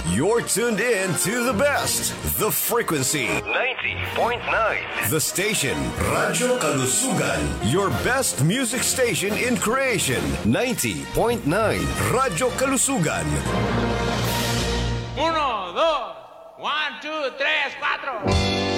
You're tuned in to the best, The Frequency 90.9. The station, Radyo Kalusugan. Your best music station in creation, 90.9. Radyo Kalusugan. 1, 2, 1, 2, 3, 4.